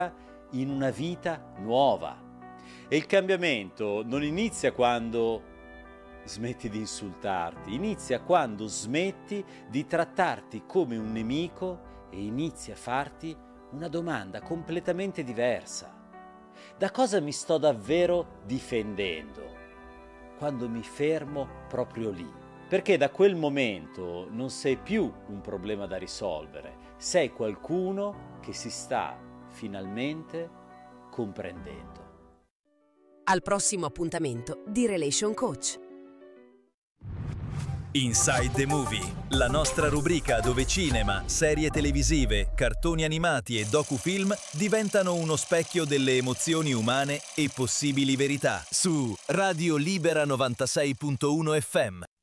in una vita nuova. E il cambiamento non inizia quando smetti di insultarti, inizia quando smetti di trattarti come un nemico e inizi a farti una domanda completamente diversa. Da cosa mi sto davvero difendendo? Quando mi fermo proprio lì. Perché da quel momento non sei più un problema da risolvere, sei qualcuno che si sta finalmente comprendendo. Al prossimo appuntamento di Relation Coach. Inside the Movie, la nostra rubrica dove cinema, serie televisive, cartoni animati e docufilm diventano uno specchio delle emozioni umane e possibili verità su Radio Libera 96.1 FM.